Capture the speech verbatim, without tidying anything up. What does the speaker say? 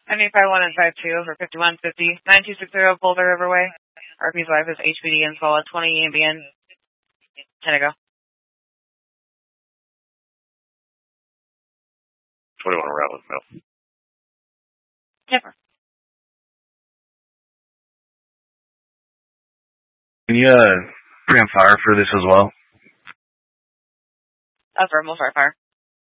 M eight five one and five two for fifty-one fifty, nine two six zero Boulder Riverway. R P's live is H P D install at twenty ambient. ten to go. twenty-one around with Mill. Yep. Can you uh, preempt fire for this as well? Affirm, we'll start fire.